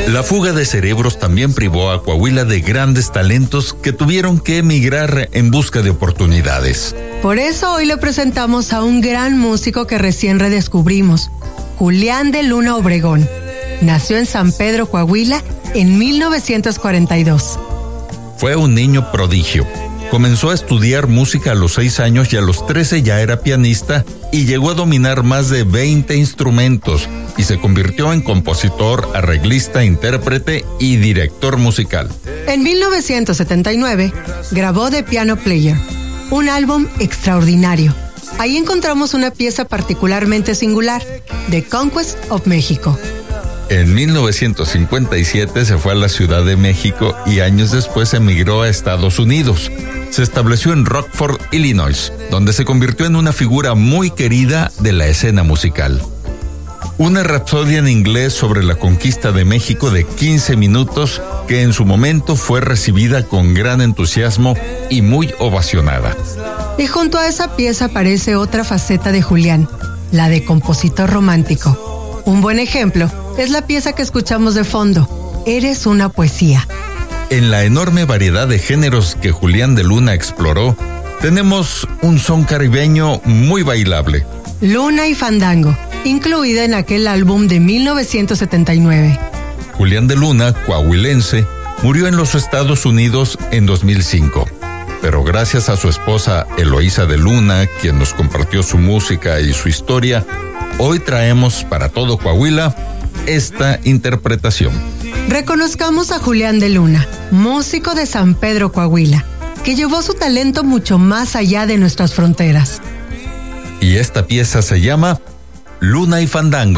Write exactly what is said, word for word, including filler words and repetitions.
La fuga de cerebros también privó a Coahuila de grandes talentos que tuvieron que emigrar en busca de oportunidades. Por eso hoy le presentamos a un gran músico que recién redescubrimos, Julián de Luna Obregón. Nació en San Pedro, Coahuila, en mil novecientos cuarenta y dos. Fue un niño prodigio. Comenzó a estudiar música a los seis años y a los trece ya era pianista y llegó a dominar más de veinte instrumentos y se convirtió en compositor, arreglista, intérprete y director musical. En mil novecientos setenta y nueve grabó The Piano Player, un álbum extraordinario. Ahí encontramos una pieza particularmente singular, The Conquest of Mexico. En mil novecientos cincuenta y siete se fue a la Ciudad de México y años después emigró a Estados Unidos. Se estableció en Rockford, Illinois, donde se convirtió en una figura muy querida de la escena musical. Una rapsodia en inglés sobre la conquista de México de quince minutos que en su momento fue recibida con gran entusiasmo y muy ovacionada. Y junto a esa pieza aparece otra faceta de Julián, la de compositor romántico. Un buen ejemplo es la pieza que escuchamos de fondo, Eres una poesía. En la enorme variedad de géneros que Julián de Luna exploró, tenemos un son caribeño muy bailable. Luna y Fandango, incluida en aquel álbum de mil novecientos setenta y nueve. Julián de Luna, coahuilense, murió en los Estados Unidos en dos mil cinco. Pero gracias a su esposa Eloísa de Luna, quien nos compartió su música y su historia, hoy traemos para todo Coahuila esta interpretación. Reconozcamos a Julián de Luna, músico de San Pedro, Coahuila, que llevó su talento mucho más allá de nuestras fronteras. Y esta pieza se llama Luna y Fandango.